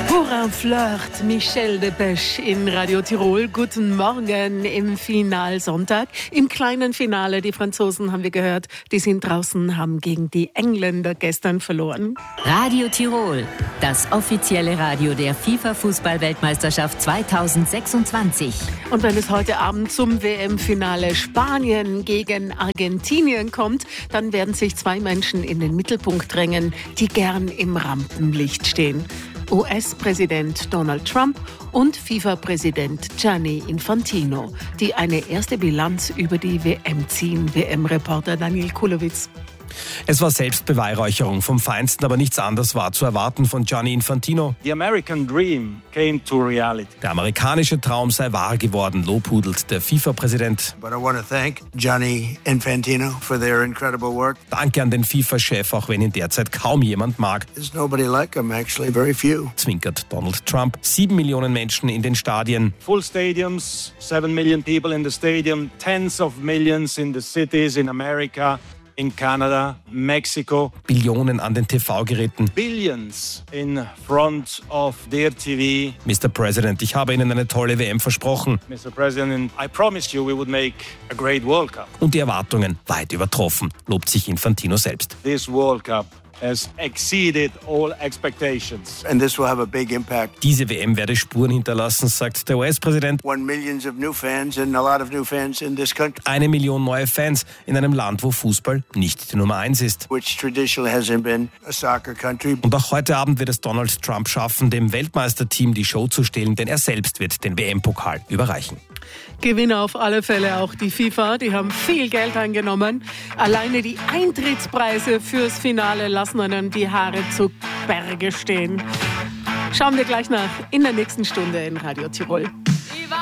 Pour un Flirt, Michel Depech in Radio Tirol. Guten Morgen im Finalsonntag. Im kleinen Finale, die Franzosen haben wir gehört, die sind draußen, haben gegen die Engländer gestern verloren. Radio Tirol, das offizielle Radio der FIFA-Fußball-Weltmeisterschaft 2026. Und wenn es heute Abend zum WM-Finale Spanien gegen Argentinien kommt, dann werden sich zwei Menschen in den Mittelpunkt drängen, die gern im Rampenlicht stehen. US-Präsident Donald Trump und FIFA-Präsident Gianni Infantino, die eine erste Bilanz über die WM ziehen. WM-Reporter Daniel Kulowitz. Es war Selbstbeweihräucherung vom Feinsten, aber nichts anderes war zu erwarten von Gianni Infantino. The American dream came to reality. Der amerikanische Traum sei wahr geworden, lobhudelt der FIFA-Präsident. But I want to thank Gianni Infantino for their incredible work. Danke an den FIFA-Chef, auch wenn ihn derzeit kaum jemand mag. There's nobody like him, actually, very few. Zwinkert Donald Trump. 7 Millionen Menschen in den Stadien. Full stadiums, 7 million people in the stadium, tens of millions in the cities in America, in Canada, Mexico. Billionen an den TV-Geräten. Billions in front of their TV. Mr. President, ich habe Ihnen eine tolle WM versprochen. Mr. President, I promised you we would make a great World Cup. Und die Erwartungen weit übertroffen, lobt sich Infantino selbst. This World Cup has exceeded all expectations. And this will have a big impact. Diese WM werde Spuren hinterlassen, sagt der US-Präsident. Won millions of new fans and a lot of new fans in this country. 1 Million neue Fans in einem Land, wo Fußball nicht die Nummer 1 ist. Which traditionally hasn't been a soccer country. Und auch heute Abend wird es Donald Trump schaffen, dem Weltmeisterteam die Show zu stehlen, denn er selbst wird den WM-Pokal überreichen. Gewinner auf alle Fälle auch die FIFA. Die haben viel Geld eingenommen. Alleine die Eintrittspreise fürs Finale lassen einen die Haare zu Berge stehen. Schauen wir gleich nach in der nächsten Stunde in Radio Tirol.